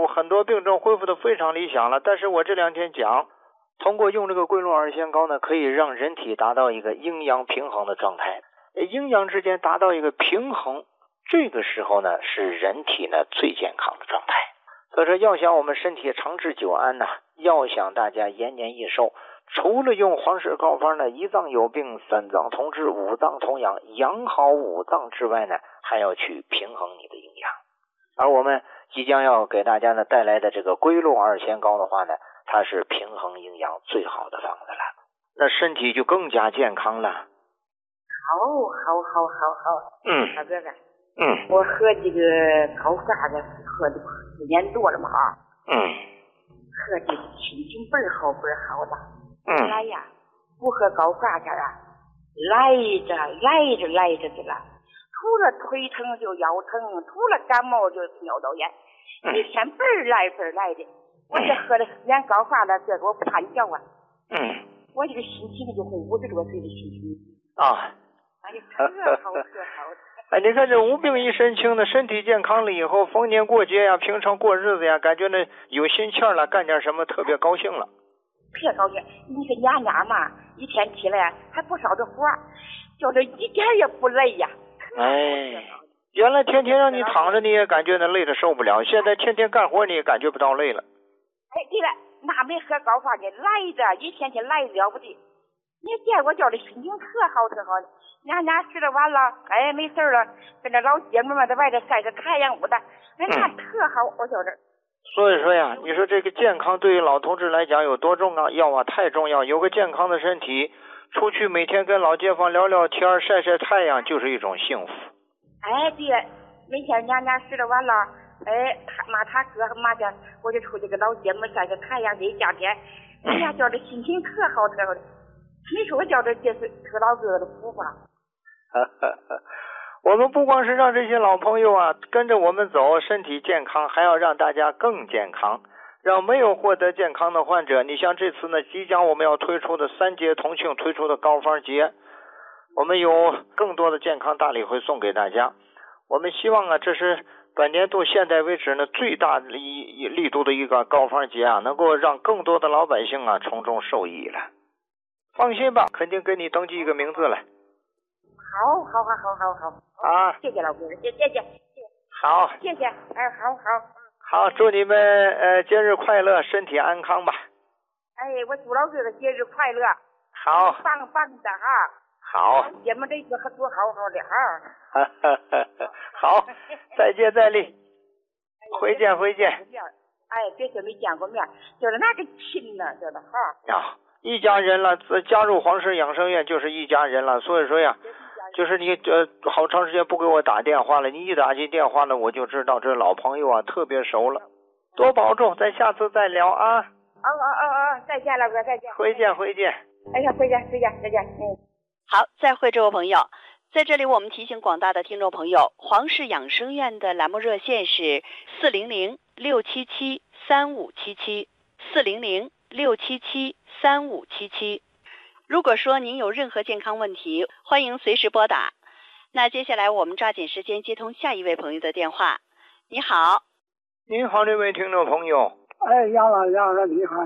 复，很多病症恢复的非常理想了。但是我这2天讲，通过用这个龟鹿二仙膏呢，可以让人体达到一个阴阳平衡的状态，阴阳之间达到一个平衡，这个时候呢是人体呢最健康的状态。所以说要想我们身体长治久安呢，要想大家延年益寿，除了用皇氏膏方呢1脏有病3脏同治5脏同养，养好5脏之外呢，还要去平衡你的阴阳。而我们即将要给大家呢带来的这个龟鹿二仙膏的话呢，它是平衡阴阳最好的方子了，那身体就更加健康了。 好，大哥哥，我喝这个高发的喝了4年多了嘛啊，喝这心情倍儿好的。本来呀，不喝高发的啊，来着的了。除了腿疼就腰疼，除了感冒就尿道炎，一天倍儿来的。我这喝了4年高发了，这个我不怕你叫啊。我这个心情就跟50多岁的心情啊。 哎呀，特好。 哎，你看这无病一身轻的，身体健康了以后，逢年过节呀，平常过日子呀，感觉呢有心气儿了，干点什么特别高兴了。 特高兴！你说娘嘛，一天起来还不少的活，叫这一点也不累呀。 哎，原来天天让你躺着你也感觉那累的受不了，现在天天干活你也感觉不到累了。 哎，对了，那没喝高发的来着，一天天来了不得。你见我叫的心情特好的。娘吃了完了，哎，没事了，跟着老姐妹们在外头晒着太阳的，那特好，我叫这。 所以说呀，你说这个健康对于老同志来讲有多重要啊？太重要！有个健康的身体，出去每天跟老街坊聊聊天，晒晒太阳，就是一种幸福。 哎，对，每天娘吃了完了，哎，他哥和妈家，我就出去跟老姐妹晒晒太阳，这一夏天，哎呀，叫这心情特好的。你说我叫这是特老哥的福吧？ 我们不光是让这些老朋友啊跟着我们走，身体健康，还要让大家更健康，让没有获得健康的患者，你像这次呢，即将我们要推出的3节同庆推出的膏方节，我们有更多的健康大礼会送给大家。我们希望啊，这是本年度现在为止呢最大力度的一个膏方节啊，能够让更多的老百姓啊从中受益了。放心吧，肯定给你登记一个名字了。 好啊！ 谢谢老哥，谢谢。 好， 谢谢，哎， 好，祝你们节日快乐，身体安康吧。 哎，我祝老哥的节日快乐。 好， 棒的哈。 好， 姐们这一个还多好的哈。 好，再接再厉，回见。 哎，别说没见过面，就是那个亲呢，就是哈。 啊，一家人了，加入皇氏养生院就是一家人了。所以说呀，就是你好长时间不给我打电话了，你一打进电话了，我就知道这老朋友啊特别熟了。多保重，咱下次再聊啊。 再见老哥，再见。 回见。 哎呀，回见，再见。 好，再会这位朋友。在这里我们提醒广大的听众朋友，皇氏养生院的栏目热线是400-677-3577 400-677-3577。如果说您有任何健康问题，欢迎随时拨打。那接下来我们抓紧时间接通下一位朋友的电话。你好。 您好，这位听众朋友。 哎，杨老，你好。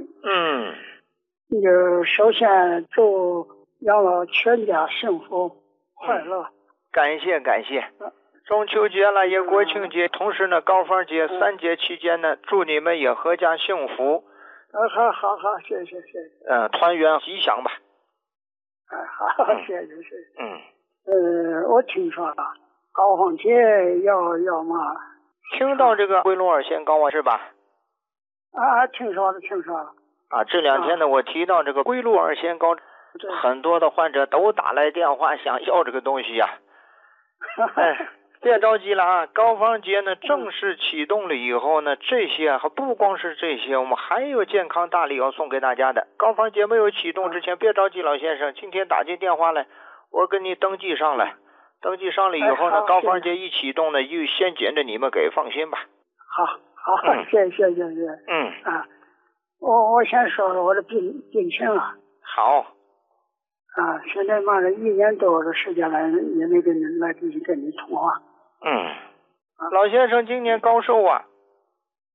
那个首先祝杨老全家幸福快乐。 感谢。中秋节了，也国庆节，同时呢膏方节3节期间呢，祝你们也阖家幸福。 好，谢谢。 团圆吉祥吧。 好，谢谢。我听说了，膏方节要嘛？ 听到这个龟鹿二仙膏啊，是吧？ 听说了。 啊，这2天呢，我提到这个龟鹿二仙膏，很多的患者都打来电话想要这个东西呀。别着急了啊！膏方节呢正式启动了以后呢，这些还不光是这些，我们还有健康大礼要送给大家的。膏方节没有启动之前，别着急，老先生，今天打进电话来，我给你登记上了。登记上了以后呢，膏方节一启动呢，又先紧着你们给，放心吧。 好，谢谢。我先说说我的病情啊。 好。 现在嘛是1年多的时间了，也没跟你通话。 老先生今年高寿啊